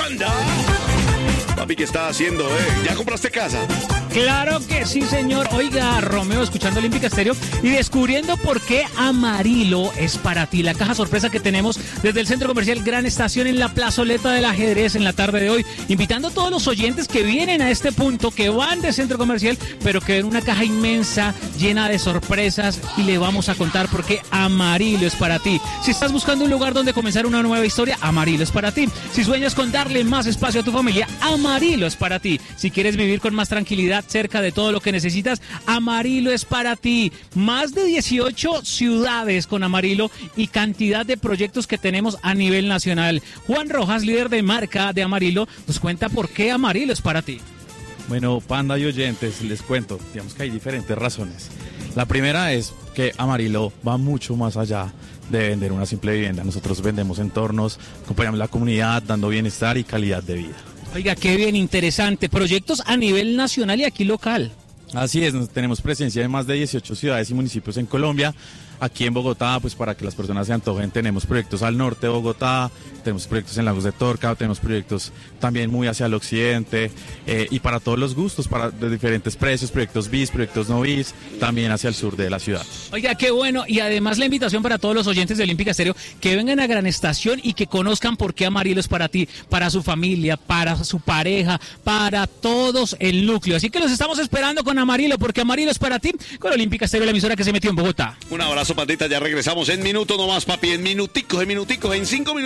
banda. Papi, ¿qué está haciendo, ¿Ya compraste casa? Claro que sí, señor. Oiga, Romeo, escuchando Olímpica Estéreo y descubriendo por qué Amarillo es para ti. La caja sorpresa que tenemos desde el Centro Comercial Gran Estación en la plazoleta del ajedrez en la tarde de hoy. Invitando a todos los oyentes que vienen a este punto, que van de Centro Comercial, pero que ven una caja inmensa, llena de sorpresas, y le vamos a contar por qué Amarillo es para ti. Si estás buscando un lugar donde comenzar una nueva historia, Amarillo es para ti. Si sueñas con darle más espacio a tu familia, Amarillo es para ti. Si quieres vivir con más tranquilidad, cerca de todo lo que necesitas, Amarillo es para ti. Más de 18 ciudades con Amarillo y cantidad de proyectos que tenemos a nivel nacional. Juan Rojas, líder de marca de Amarillo, nos cuenta por qué Amarillo es para ti. Bueno, Panda y oyentes, les cuento, digamos que hay diferentes razones. La primera es que Amarillo va mucho más allá de vender una simple vivienda. Nosotros vendemos entornos, acompañamos a la comunidad, dando bienestar y calidad de vida. Oiga, qué bien, interesante. Proyectos a nivel nacional y aquí local. Así es, tenemos presencia en más de 18 ciudades y municipios en Colombia. Aquí en Bogotá, pues para que las personas se antojen, tenemos proyectos al norte de Bogotá, tenemos proyectos en Lagos de Torca, tenemos proyectos también muy hacia el occidente, y para todos los gustos, de diferentes precios, proyectos bis, proyectos no bis, también hacia el sur de la ciudad. Oiga, qué bueno, y además la invitación para todos los oyentes de Olímpica Estéreo que vengan a Gran Estación y que conozcan por qué Amarillo es para ti, para su familia, para su pareja, para todos el núcleo. Así que los estamos esperando con Amarillo, porque Amarillo es para ti, con Olímpica Estéreo, la emisora que se metió en Bogotá. Un abrazo, Pandita, ya regresamos en minuto nomás, papi, en minuticos, en 5 minutos.